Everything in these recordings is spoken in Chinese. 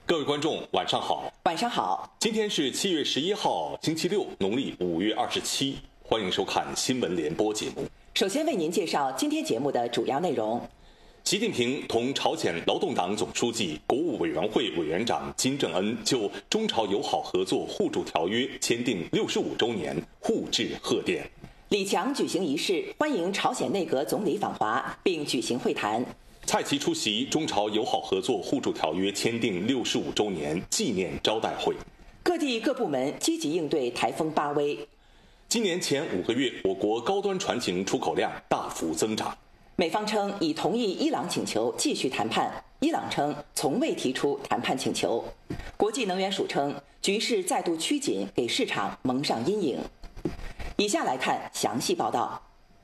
各位观众，晚上好。 晚上好。 今天是7月11号，星期六，农历5月27。欢迎收看新闻联播节目。 首先为您介绍今天节目的主要内容。 习近平同朝鲜劳动党总书记、国务委员会委员长金正恩就中朝友好合作互助条约签订65周年互致贺电。 李强举行仪式，欢迎朝鲜内阁总理访华，并举行会谈。 蔡奇出席中朝友好合作互助条约签订65周年纪念招待会。 各地各部门积极应对台风巴威。 今年前5个月，我国高端船型出口量大幅增长。 美方称已同意伊朗请求继续谈判，伊朗称从未提出谈判请求。国际能源署称局势再度趋紧，给市场蒙上阴影。以下来看详细报道。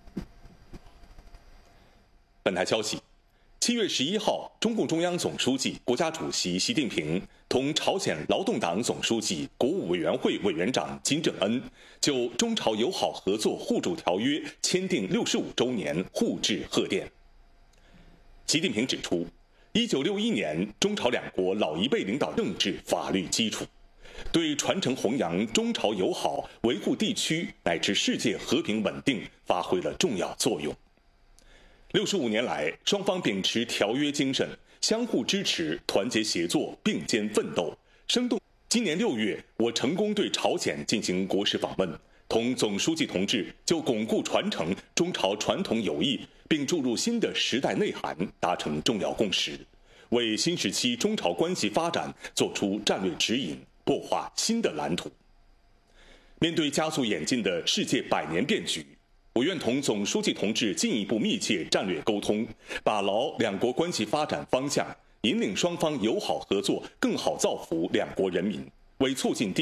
本台消息，7月11号，中共中央总书记、国家主席习近平同朝鲜劳动党总书记、国务委员会委员长金正恩就中朝友好合作互助条约签订65周年互致贺电。习近平指出，1961年中朝两国老一辈领导政治法律基础，对传承弘扬中朝友好、维护地区乃至世界和平稳定发挥了重要作用。65年来，双方秉持条约精神，相互支持、团结协作、并肩奋斗，生动。今年6月，我成功对朝鲜进行国事访问，同总书记同志就巩固传承中朝传统友谊，并注入新的时代内涵达成重要共识，为新时期中朝关系发展作出战略指引，擘画新的蓝图。面对加速演进的世界百年变局，我愿同总书记同志进一步密切战略沟通，把牢两国关系发展方向，引领双方友好合作更好造福两国人民，为促进